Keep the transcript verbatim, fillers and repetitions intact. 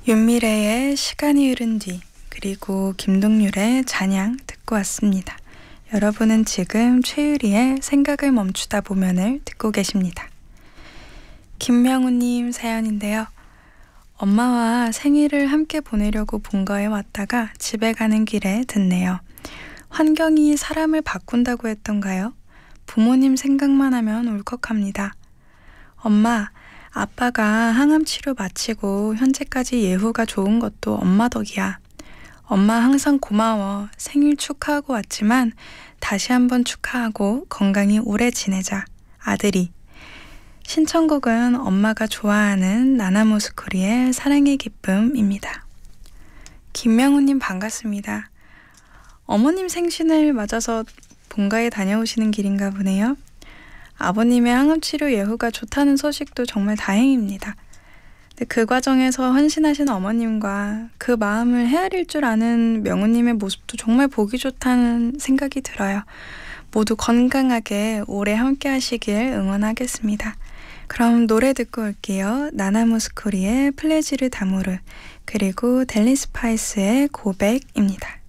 윤미래의 시간이 흐른 뒤, 그리고 김동률의 잔향 듣고 왔습니다. 여러분은 지금 최유리의 생각을 멈추다 보면을 듣고 계십니다. 김명우님 사연인데요. 엄마와 생일을 함께 보내려고 본가에 왔다가 집에 가는 길에 듣네요. 환경이 사람을 바꾼다고 했던가요? 부모님 생각만 하면 울컥합니다. 엄마, 아빠가 항암 치료 마치고 현재까지 예후가 좋은 것도 엄마 덕이야. 엄마 항상 고마워. 생일 축하하고 왔지만 다시 한번 축하하고 건강히 오래 지내자. 아들이. 신청곡은 엄마가 좋아하는 나나모스코리의 사랑의 기쁨입니다. 김명우님 반갑습니다. 어머님 생신을 맞아서 본가에 다녀오시는 길인가 보네요. 아버님의 항암치료 예후가 좋다는 소식도 정말 다행입니다. 근데 그 과정에서 헌신하신 어머님과 그 마음을 헤아릴 줄 아는 명우님의 모습도 정말 보기 좋다는 생각이 들어요. 모두 건강하게 오래 함께 하시길 응원하겠습니다. 그럼 노래 듣고 올게요. 나나모스코리의 플레지르 다모르, 그리고 델리 스파이스의 고백입니다.